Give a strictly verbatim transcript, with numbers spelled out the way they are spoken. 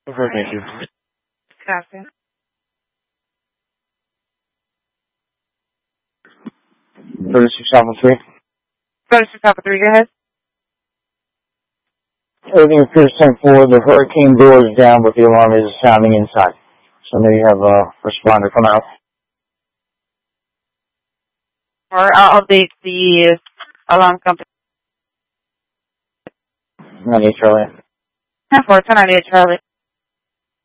Okay, thank you. Copy. thirty-six Alpha three. thirty-six Alpha three, go ahead. Everything appears ten four. The hurricane door is down, but the alarm is sounding inside. So maybe have a responder come out. Or I'll update the alarm company. ninety-eight Charlie. ten four, ten ninety-eight Charlie.